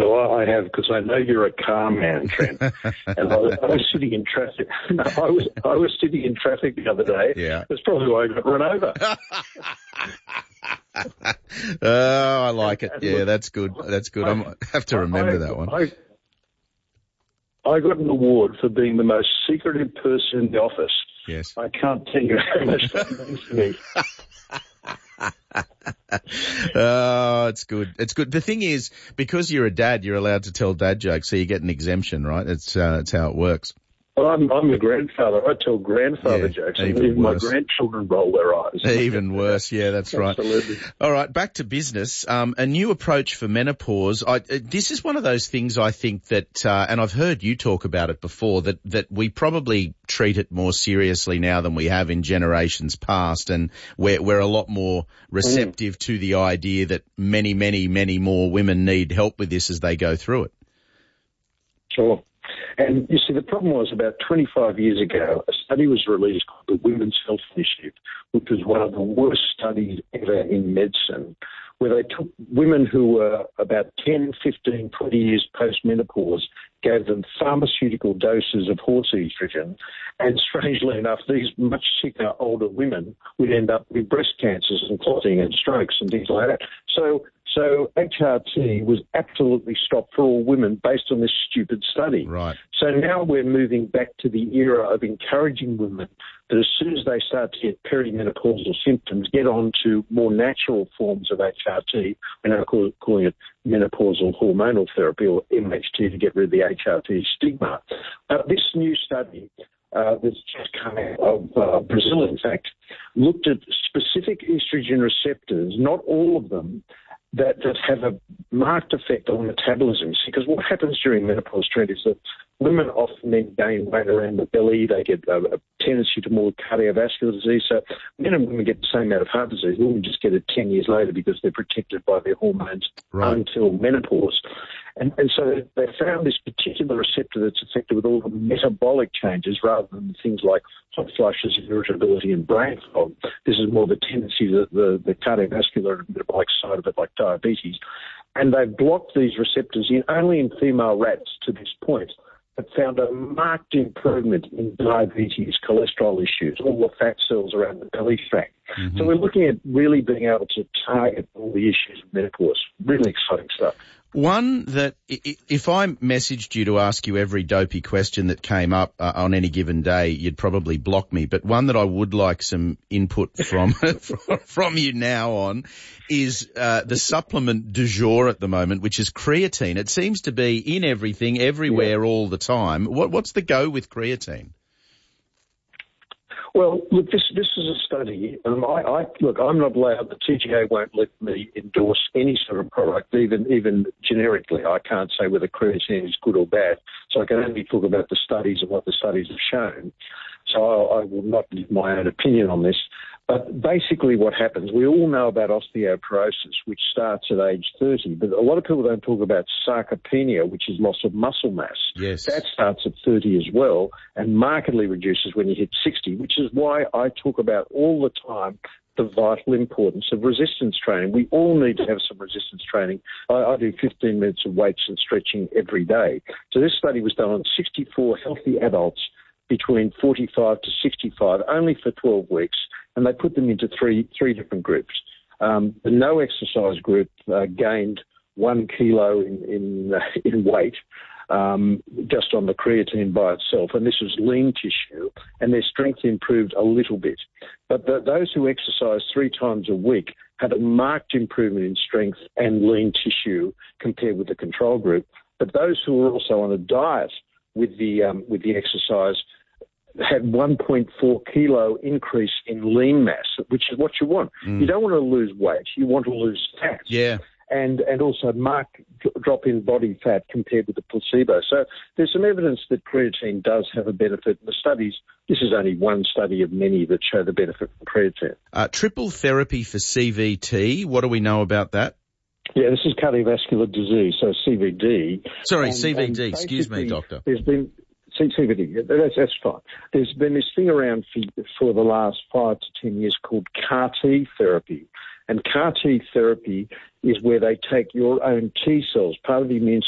Well, I have, because I know you're a car man, Trent. And I was sitting in traffic. No, I was sitting in traffic the other day. Yeah. That's probably why I got run over. Oh, I like it. Yeah, that's good. That's good. I have to remember that one. I got an award for being the most secretive person in the office. Yes. I can't tell you how much that means to me. Oh, it's good. It's good. The thing is, because you're a dad, you're allowed to tell dad jokes, so you get an exemption, right? It's how it works. Well, I'm a grandfather. I tell grandfather jokes. Even my grandchildren roll their eyes. Even worse. Yeah, that's right. Absolutely. All right, back to business. A new approach for menopause. This is one of those things I think that, and I've heard you talk about it before, that we probably treat it more seriously now than we have in generations past, and we're a lot more receptive to the idea that many, many, many more women need help with this as they go through it. Sure. And you see, the problem was about 25 years ago, a study was released called the Women's Health Initiative, which was one of the worst studies ever in medicine, where they took women who were about 10, 15, 20 years post-menopause, gave them pharmaceutical doses of horse estrogen, and strangely enough, these much sicker older women would end up with breast cancers and clotting and strokes and things like that. So HRT was absolutely stopped for all women based on this stupid study. Right. So now we're moving back to the era of encouraging women that as soon as they start to get perimenopausal symptoms, get on to more natural forms of HRT. We're now calling it menopausal hormonal therapy, or MHT, to get rid of the HRT stigma. This new study that's just come out of Brazil, in fact, looked at specific estrogen receptors, not all of them, that have a marked effect on metabolism. Because what happens during menopause, Trent, is that women often then gain weight around the belly. They get a tendency to more cardiovascular disease. So men and women get the same amount of heart disease. Women just get it 10 years later because they're protected by their hormones until menopause. And so they found this particular receptor that's affected with all the metabolic changes rather than things like hot flushes, irritability, and brain fog. This is more the tendency, the cardiovascular and metabolic side of it, like diabetes. And they've blocked these receptors only in female rats to this point, but found a marked improvement in diabetes, cholesterol issues, all the fat cells around the belly fat. Mm-hmm. So we're looking at really being able to target all the issues of menopause. Really exciting stuff. One that, if I messaged you to ask you every dopey question that came up on any given day, you'd probably block me. But one that I would like some input from from you now on is the supplement du jour at the moment, which is creatine. It seems to be in everything, everywhere, all the time. What's the go with creatine? Well, look, this is a study. I'm not allowed. The TGA won't let me endorse any sort of product, even generically. I can't say whether creatine is good or bad. So I can only talk about the studies and what the studies have shown. So I will not give my own opinion on this. But basically what happens, we all know about osteoporosis, which starts at age 30, but a lot of people don't talk about sarcopenia, which is loss of muscle mass. Yes. That starts at 30 as well and markedly reduces when you hit 60, which is why I talk about all the time the vital importance of resistance training. We all need to have some resistance training. I do 15 minutes of weights and stretching every day. So this study was done on 64 healthy adults between 45 to 65, only for 12 weeks, and they put them into three different groups. The no exercise group gained 1 kilo in weight just on the creatine by itself, and this was lean tissue, and their strength improved a little bit. But those who exercised 3 times a week had a marked improvement in strength and lean tissue compared with the control group. But those who were also on a diet with the exercise had 1.4 kilo increase in lean mass, which is what you want. You don't want to lose weight. You want to lose fat. Yeah. And also marked drop in body fat compared with the placebo. So there's some evidence that creatine does have a benefit. The studies, this is only one study of many that show the benefit from creatine. Triple therapy for CVT. What do we know about that? Yeah, this is cardiovascular disease, so CVD. Sorry, CVD. Excuse me, doctor. There's been CVD, that's fine. There's been this thing around for the last 5 to 10 years called CAR-T therapy. And CAR-T therapy is where they take your own T cells, part of the immune